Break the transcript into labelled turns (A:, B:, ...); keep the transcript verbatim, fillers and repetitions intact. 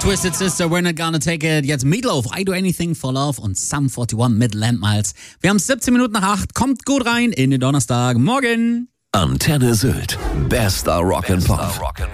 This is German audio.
A: Twisted Sister, We're Not Gonna Take It. Jetzt Meatloaf, I Do Anything for Love und Sum einundvierzig mit Landmiles. Wir haben siebzehn Minuten nach acht. Kommt gut rein in den Donnerstag. Morgen.
B: Antenne Sylt. Bester Rock'n'Pop.